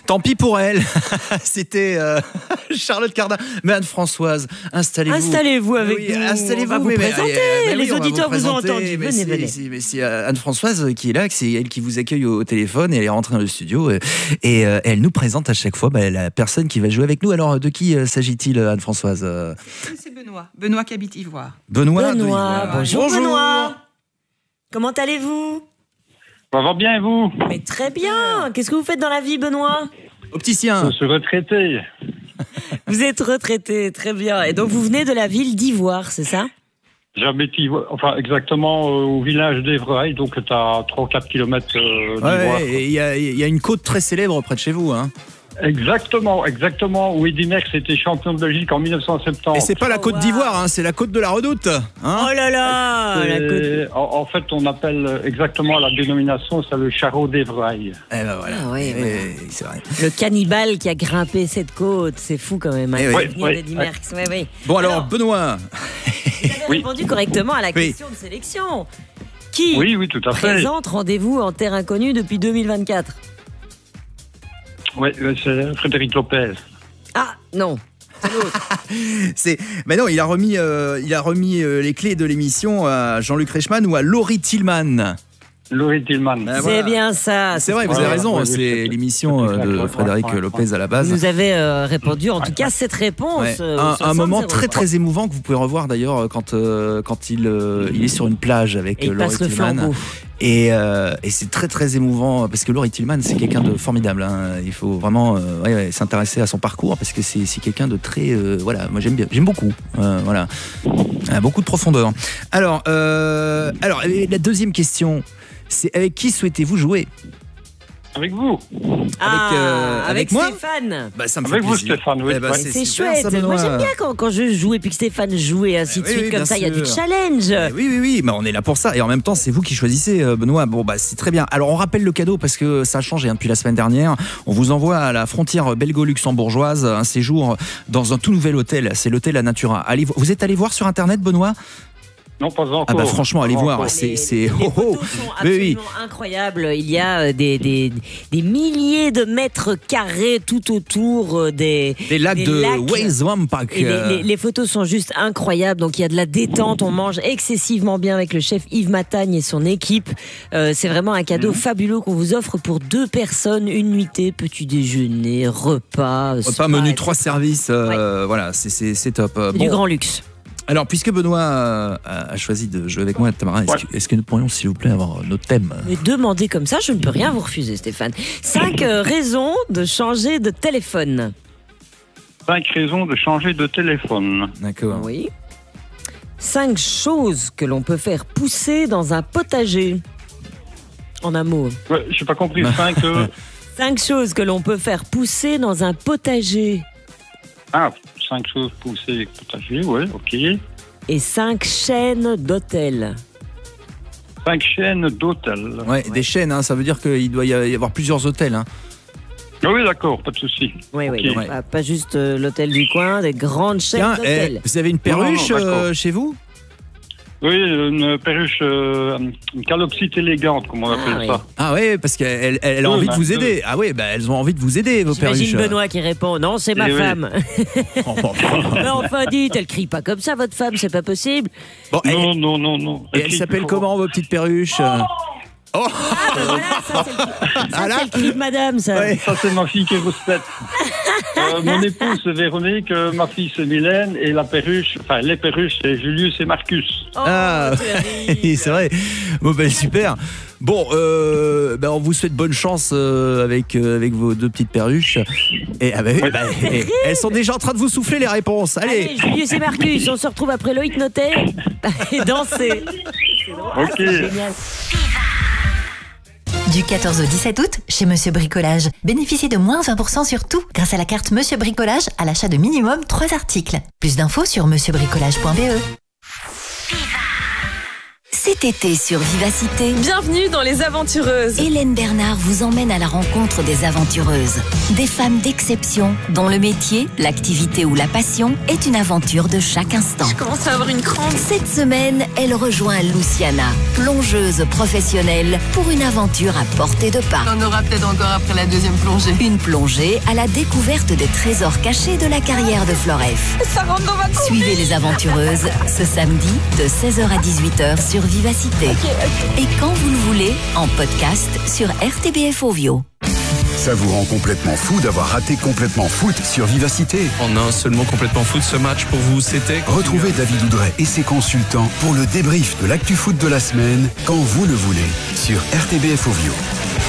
Tant pis pour elle. C'était Charlotte Cardin. Mais Anne-Françoise, installez-vous. Installez-vous avec nous. Installez-vous. On va vous présenter. Les auditeurs vous ont entendu. Venez. Mais c'est Anne-Françoise qui est là, c'est elle qui vous accueille au téléphone. Elle est rentrée dans le studio et elle nous présente à chaque fois la personne qui va jouer avec nous. Alors, de qui s'agit-il, Anne-Françoise? C'est Benoît. Benoît qui habite Ivoire. Benoît. Bonjour Benoît. Comment allez-vous? Ça va bien et vous? Mais très bien. Qu'est-ce que vous faites dans la vie, Benoît? Opticien. Je suis retraité. Vous êtes retraité, très bien. Et donc vous venez de la ville d'Ivoire, c'est ça? J'habite exactement au village d'Evrail, donc à 3-4 km d'Ivoire. Il y a une côte très célèbre près de chez vous, hein. Exactement. Où Eddy Merckx était champion de Belgique en 1970. Et c'est pas la côte d'Ivoire, hein, c'est la côte de la Redoute. Hein, oh là là, la côte. En fait, on appelle exactement la dénomination, c'est le Charreau d'Evrail. Eh ben voilà. Ah oui, c'est vrai. Le cannibale qui a grimpé cette côte, c'est fou quand même. Eddy Merckx. Oui. Bon alors Benoît. Vous avez répondu correctement à la question de sélection. Qui oui, tout à fait. présente Rendez-vous en terre inconnue depuis 2024? Oui, c'est Frédéric Lopez. Ah, non. Mais non, il a remis les clés de l'émission à Jean-Luc Reichmann ou à Laurie Tillman. Laurie Tillman. C'est bien ça. C'est vrai, vous avez raison. C'est l'émission de Frédéric Lopez à la base. Vous nous avez répondu, en tout cas, cette réponse. Un moment très très émouvant que vous pouvez revoir d'ailleurs quand il est sur une plage avec Laurie Tillman. Et c'est très très émouvant parce que Laurie Tillman c'est quelqu'un de formidable, hein. Il faut vraiment s'intéresser à son parcours parce que c'est quelqu'un de très moi j'aime beaucoup, voilà, beaucoup de profondeur. Alors la deuxième question, c'est avec qui souhaitez-vous jouer? Avec vous. Avec moi Stéphane. Ça me fait avec vous, plaisir. Stéphane, oui. C'est chouette. Moi, j'aime bien quand je joue et puis que Stéphane joue et ainsi de suite. Comme ça, il y a du challenge. Oui. Mais on est là pour ça. Et en même temps, c'est vous qui choisissez, Benoît. Bon, c'est très bien. Alors, on rappelle le cadeau parce que ça a changé depuis la semaine dernière. On vous envoie à la frontière belgo-luxembourgeoise un séjour dans un tout nouvel hôtel. C'est l'hôtel La Natura. Vous êtes allé voir sur Internet, Benoît? Non, pas encore. Franchement, allez voir. Les photos sont absolument incroyables. Il y a des milliers de mètres carrés tout autour des lacs de Weiswampak. Les photos sont juste incroyables. Donc il y a de la détente. On mange excessivement bien avec le chef Yves Matagne et son équipe. C'est vraiment un cadeau fabuleux qu'on vous offre pour 2 personnes, une nuitée, petit déjeuner, repas, menu 3 services. Voilà, c'est top. Du grand luxe. Alors, puisque Benoît a choisi de jouer avec moi, Tamara, est-ce que nous pourrions, s'il vous plaît, avoir notre thème? Mais demandez comme ça, je ne peux rien vous refuser, Stéphane. 5 raisons de changer de téléphone. 5 raisons de changer de téléphone. D'accord. Oui. 5 choses que l'on peut faire pousser dans un potager. En un mot. Ouais, je n'ai pas compris. 5 choses que l'on peut faire pousser dans un potager. 5 choses poussées potager, oui, ok. Et 5 chaînes d'hôtels. 5 chaînes d'hôtels. Ouais, des chaînes, hein, ça veut dire qu'il doit y avoir plusieurs hôtels. Hein. Oui, d'accord, pas de souci. Oui, donc, pas juste l'hôtel du coin, des grandes chaînes d'hôtels. Vous avez une perruche chez vous? Oui, une perruche, une calopsite élégante, comme on appelle ça. Ah oui, parce qu'elle a envie de vous aider. Ah oui, elles ont envie de vous aider, vos perruches. J'imagine Benoît qui répond, non, c'est ma femme. Mais enfin, dites, elle crie pas comme ça, votre femme, c'est pas possible. Bon, non. Et elle s'appelle comment, vos petites perruches? Oh ça c'est le cri de madame, ça. Ouais. Ça, c'est ma fille qui est grosse tête. Mon épouse, c'est Véronique, ma fille, c'est Mylène, et les perruches, c'est Julius et Marcus. C'est vrai. Bon, super. Bon, on vous souhaite bonne chance avec vos 2 petites perruches. Et, elles sont déjà en train de vous souffler les réponses. Allez Julius et Marcus, on se retrouve après Loïc Notet et danser. Ok. Génial. Du 14 au 17 août, chez Monsieur Bricolage, bénéficiez de moins 20% sur tout grâce à la carte Monsieur Bricolage à l'achat de minimum 3 articles. Plus d'infos sur monsieurbricolage.be. Cet été sur Vivacité, bienvenue dans Les Aventureuses. Hélène Bernard vous emmène à la rencontre des aventureuses. Des femmes d'exception dont le métier, l'activité ou la passion est une aventure de chaque instant. Je commence à avoir une crampe. Cette semaine, elle rejoint Luciana, plongeuse professionnelle, pour une aventure à portée de pas. On aura peut-être encore après la deuxième plongée. Une plongée à la découverte des trésors cachés de la carrière de Floref. Ça rentre dans ma cour. Suivez Les Aventureuses ce samedi de 16h à 18h sur Vivacité. Et quand vous le voulez, en podcast sur RTBF Ovio. Ça vous rend complètement fou d'avoir raté Complètement Foot sur Vivacité. En un seul mot, Complètement Foot, ce match pour vous, c'était... Retrouvez David Oudret et ses consultants pour le débrief de l'actu foot de la semaine, quand vous le voulez, sur RTBF Ovio.